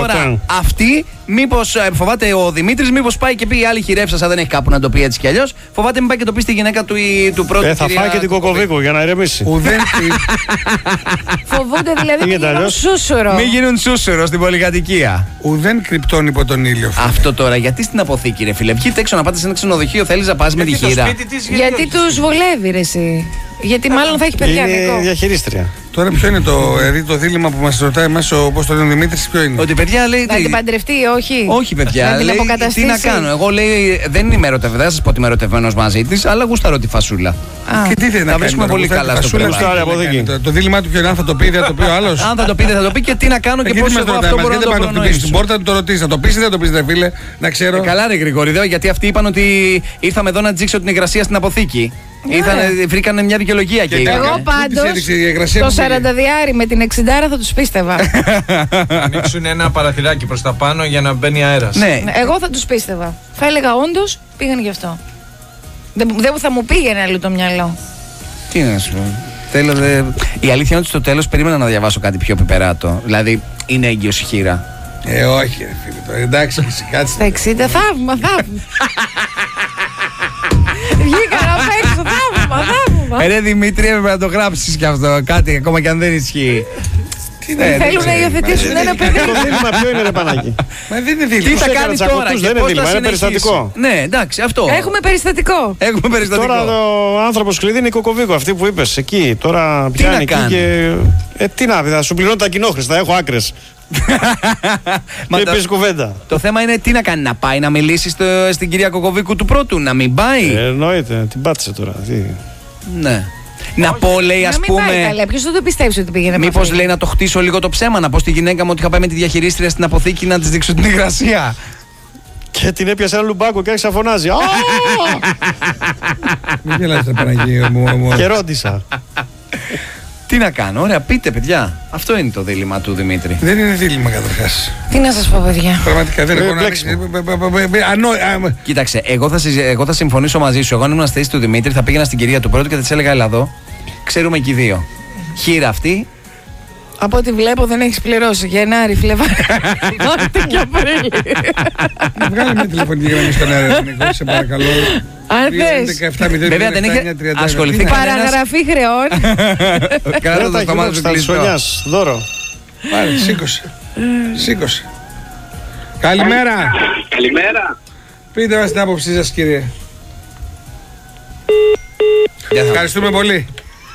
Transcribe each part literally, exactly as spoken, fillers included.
Τώρα, αυτή, μήπως φοβάται ο Δημήτρης, μήπως πάει και πει η άλλη χειρεύσασα, δεν έχει κάπου να το πει έτσι κι αλλιώς. Φοβάται μην πάει και το πει στη γυναίκα του, του πρώτου. Ε, θα φάει και την Κοκοβίκο για να ηρεμήσει. Ουδέν. Φοβούνται δηλαδή μην γίνουν σούσουρο. Μην γίνουν σούσουρο στην πολυκατοικία. Ουδέν κρυπτών υπό τον ήλιο. Αυτό τώρα, γιατί στην αποθήκη, ρε φίλε. Βγείτε έξω να πάτε σε ένα ξενοδοχείο, θέλει να πα με τη χείρα. Γιατί του βολεύει, ρε εσύ. Γιατί μάλλον θα έχει παιδιά. Είναι διαχειρίστρια. Τώρα ποιο είναι το, δηλαδή, το δίλημμα που μας ρωτάει εμάς ο, πώς το λένε ο Δημήτρης, ποιο είναι? Ότι παιδιά λέει. Να την παντρευτεί, όχι. Όχι, παιδιά. Να την λέει, αποκαταστήσει. τι να κάνω. Εγώ λέει δεν είμαι ερωτευμένος, δεν θα σας πω ότι είμαι ερωτευμένος μαζί της, αλλά γουστάρω τη φασούλα. Και τι θέλει να κάνει? βρίσκουμε πολύ καλά στο πράγμα. Το, το δίλημμα του και αν θα το πει, δεν θα το πει ο άλλος. Αν θα το πει, δεν θα το πει και τι να κάνω και πώς εγώ αυτό μπορώ να το προνοήσω. Στην πόρτα του το ρωτήσει, θα το πει ή δεν το πει, φίλε, να ξέρω. Καλά, ρε Γρηγόρη, γιατί αυτοί είπαν ότι ήρθαμε εδώ να τζίξω την υγρασία στην αποθήκη. Βρήκανε μια δικαιολογία και εγώ πάντως το σαρανταδιάρι με την εξηντάρα θα τους πίστευα. Να ανοίξουν ένα παραθυράκι προς τα πάνω για να μπαίνει αέρας. Ναι. Εγώ θα τους πίστευα. Θα έλεγα όντως πήγαν γι' αυτό. Δεν, δεν θα μου πήγαινε άλλο το μυαλό. Τι να σου πω. Θέλω, δε... Η αλήθεια είναι ότι στο τέλος περίμενα να διαβάσω κάτι πιο πιπεράτο. Δηλαδή είναι έγκυος η χείρα. Ε, όχι, ρε φίλε, τώρα εντάξει, κάτσε. Στα εξήντα, θαύμα, θαύμα. Βγήκα να παίξω, θαύμα, θαύμα. Ε, ρε Δημήτρη, έπρεπε να το γράψεις κι αυτό. Κάτι, ακόμα κι αν δεν ισχύει. Θέλουν να υιοθετήσουν ένα παιδί. Το δίλημμα ποιο είναι, ρε Πανάκη? Μα δεν είναι δίλημμα. Τι θα κάνει τώρα, δεν είναι δίλημμα, είναι περιστατικό. Ναι, εντάξει, αυτό. Έχουμε περιστατικό. Έχουμε περιστατικό. Τώρα ο άνθρωπος κλειδί είναι η Κοκοβίκο, αυτή που είπες εκεί. Τώρα πιάνει εκεί και. Ε, τι να πει, θα σου πληρώνω τα κοινόχρηστα, έχω άκρες. Μα το, κουβέντα. Το θέμα είναι τι να κάνει, να πάει να μιλήσει στο, στην κυρία Κοκοβίκου του πρώτου, να μην πάει. Ε, εννοείται, την πάτησε τώρα. Τι. Ναι. Να πω, λέει, ας πούμε. Ποιος θα το πιστέψει ότι πήγαινε? Μήπως λέει να το χτίσω λίγο το ψέμα, να πω στη γυναίκα μου ότι είχα πάει με τη διαχειρίστρια στην αποθήκη να της δείξω την υγρασία. Και την έπιασε ένα λουμπάκο και άρχισε να φωνάζει. Μην γελάτε, Παναγία μου. Και ρώτησα. Τι να κάνω, ωραία, πείτε, παιδιά. Αυτό είναι το δίλημμα του Δημήτρη. Δεν είναι δίλημμα καταρχάς. Τι να σας πω, παιδιά. Πραγματικά δεν έχω να. Κοίταξε, εγώ θα, εγώ θα συμφωνήσω μαζί σου. Εγώ αν ήμουν στη θέση του Δημήτρη, θα πήγαινα στην κυρία του πρώτου και θα της έλεγα: έλα εδώ. Ξέρουμε και οι δύο. Χείρα αυτή. Από ό,τι βλέπω δεν έχεις πληρώσει. Γενάρη, Φλεβάρη, Μάρτιο και Απρίλη. Βγάλε μια τηλεφωνική γραμμή στον αέρα, Νίκο, σε παρακαλώ. Αν θες. Βέβαια δεν έχει ασχοληθεί κανένας. Παραγραφή χρεών. Κάτω το στομάχι σου κλειστό. Δώρο. Πάρε, σήκωσε. Σήκωσε. Καλημέρα. Καλημέρα. Πείτε μας την άποψή σας, κύριε. Ευχαριστούμε πολύ.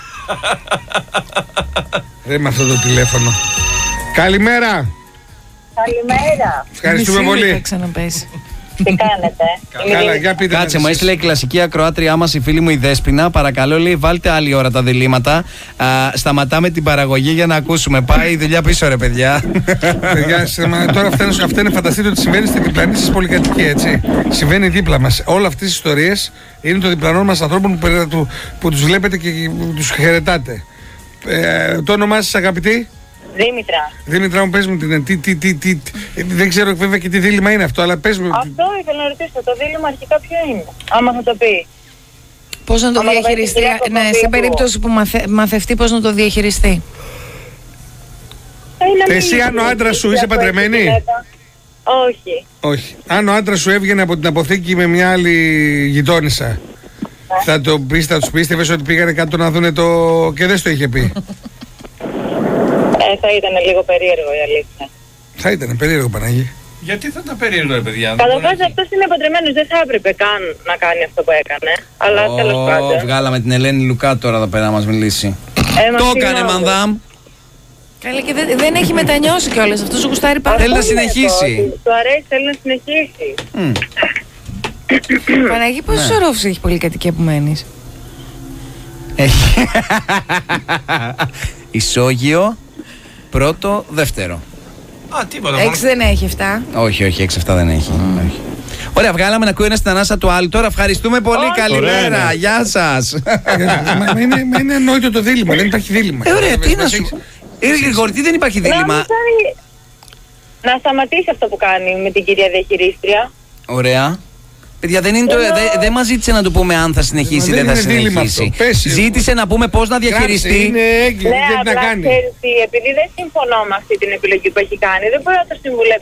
Ρε με αυτό το τηλέφωνο. Καλημέρα. Καλημέρα. Ευχαριστούμε πολύ. Τι κάνετε? Καλά, για πείτε. Κάτσε, μου έστειλε η κλασική ακροάτριά μας, η φίλη μου η Δέσποινα. Παρακαλώ, λέει, βάλτε άλλη ώρα τα διλήμματα. Α, σταματάμε την παραγωγή για να ακούσουμε. Πάει η δουλειά πίσω, ρε παιδιά. Παιδιά, τώρα αυτά είναι, φανταστείτε ότι συμβαίνει στη διπλανή σας πολυκατοικία, έτσι. Συμβαίνει δίπλα μας. Όλα αυτές τις ιστορίες είναι το διπλανό μας ανθρώπων που, που, που τους βλέπετε και τους χαιρετάτε. Ε, το όνομά σας, αγαπητή? Δήμητρα. Δήμητρα μου, πες μου την. Τι, τι, τι, τι, δεν ξέρω βέβαια και τι δίλημμα είναι αυτό, αλλά πες μου. Αυτό ήθελα να ρωτήσω. Το δίλημμα αρχικά ποιο είναι? Άμα θα το πει. Πώς να το Άμα διαχειριστεί, ναι, σε περίπτωση που μαθε, μαθευτεί, πώς να το διαχειριστεί. Εσύ, αν ο άντρας σου είσαι παντρεμένη? Όχι. Όχι. Αν ο άντρας σου έβγαινε από την αποθήκη με μια άλλη γειτόνισσα, θα το πεις, θα τους πίστευες ότι πήγανε κάτω να δούνε το. Και δεν στο είχε πει? Ε, θα ήταν λίγο περίεργο η αλήθεια. Θα ήταν περίεργο, Παναγί. Γιατί θα ήταν περίεργο, ρε παιδιά? Καταρχάς αυτός είναι παντρεμένος, δεν θα έπρεπε καν να κάνει αυτό που έκανε. Αλλά oh, τέλος πάντων. Βγάλαμε την Ελένη Λουκά τώρα εδώ πέρα να μας μιλήσει. Ε, το έκανε, Μανδάμ. Καλά, και δεν, δεν έχει μετανιώσει κιόλας. Αυτός γουστάρει πάρα πολύ. Θέλει να συνεχίσει. Του αρέσει, θέλει να συνεχίσει. Mm. Παναγί, πόσους ναι. ορόφους έχει πολυκατοικία που μένεις? Έχει. Ισόγειο. Πρώτο, δεύτερο. Α, τίποτα. Έξι δεν έχει, εφτά. Όχι, όχι, έξι εφτά δεν έχει. Mm. όχι. Ωραία, βγάλαμε να ακούει ένα στην ανάσα του άλλου. Τώρα ευχαριστούμε πολύ. Oh, καλημέρα. Ωραία. Γεια σας. Μα είναι, είναι εννοείται το δίλημμα. Δεν υπάρχει δίλημμα. Ε, ωραία, τι να σου. Γρηγόρη, τι δεν υπάρχει δίλημμα? Να σταματήσει αυτό που κάνει με την κυρία διαχειρίστρια. Ωραία. Παιδιά, δεν είναι το, δε, δε μας ζήτησε να του πούμε αν θα συνεχίσει ή δεν, δεν θα συνεχίσει. Ζήτησε να πούμε πώς να διαχειριστεί. Είναι έγκυο, ναι, δεν να κάνει. Ξέρεις, επειδή δεν συμφωνώ με αυτή την επιλογή που έχει κάνει, δεν μπορώ να το συμβουλεύσω